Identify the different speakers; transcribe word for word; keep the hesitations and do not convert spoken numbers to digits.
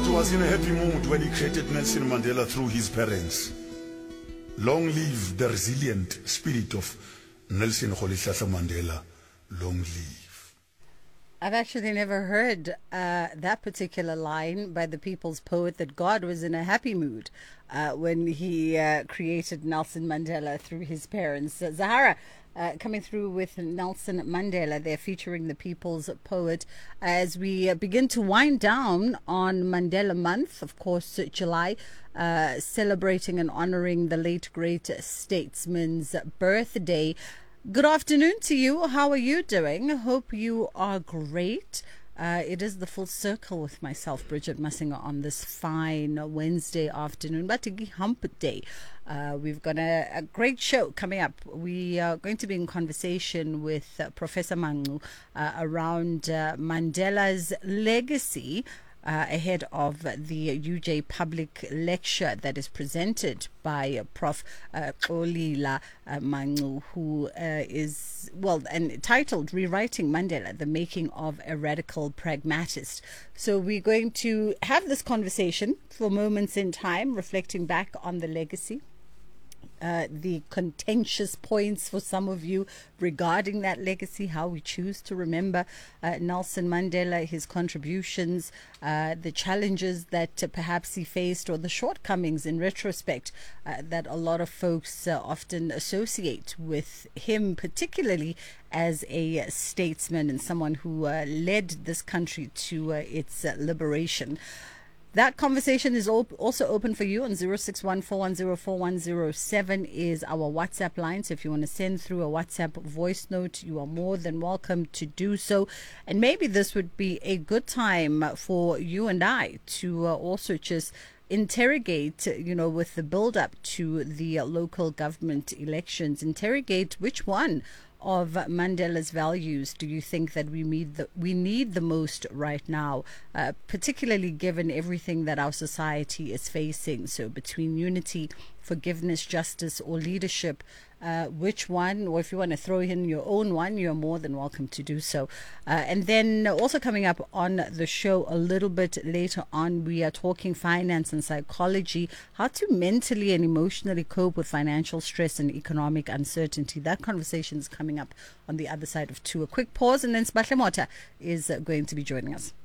Speaker 1: God was in a happy mood when he created Nelson Mandela through his parents. Long live the resilient spirit of Nelson Rolihlahla Mandela. Long live.
Speaker 2: I've actually never heard uh, that particular line by the people's poet, that God was in a happy mood uh, when he uh, created Nelson Mandela through his parents. Uh, Zahara, uh, coming through with Nelson Mandela, they're featuring the people's poet as we uh, begin to wind down on Mandela Month, of course, July, uh, celebrating and honoring the late great statesman's birthday. Good afternoon to you. How are you doing? Hope you are great. Uh, it is the full circle with myself, Bridget Masinga, on this fine Wednesday afternoon, Batigi Hump Day. Uh, we've got a, a great show coming up. We are going to be in conversation with uh, Professor Mangu uh, around uh, Mandela's legacy. Uh, ahead of the U J public lecture that is presented by uh, Professor Uh, Xolile uh, Mangu, who uh, is, well, and titled Rewriting Mandela, the Making of a Radical Pragmatist. So we're going to have this conversation for moments in time, reflecting back on the legacy. Uh, the contentious points for some of you regarding that legacy, how we choose to remember uh, Nelson Mandela, his contributions, uh, the challenges that uh, perhaps he faced, or the shortcomings in retrospect uh, that a lot of folks uh, often associate with him, particularly as a statesman and someone who uh, led this country to uh, its uh, liberation. That conversation is also open for you on zero six one, four one zero, four one zero seven is our WhatsApp line. So if you want to send through a WhatsApp voice note, you are more than welcome to do so. And maybe this would be a good time for you and I to uh, also just interrogate, you know, with the build up to the uh, local government elections, interrogate which one of Mandela's values do you think that we need the, we need the most right now, uh, particularly given everything that our society is facing? So between unity, forgiveness, justice, or leadership, uh, which one, or if you want to throw in your own one, you're more than welcome to do so. Uh, and then also coming up on the show a little bit later on, we are talking finance and psychology, how to mentally and emotionally cope with financial stress and economic uncertainty. That conversation is coming up on the other side of two. A quick pause, and then Spahle Mota is uh, going to be joining us.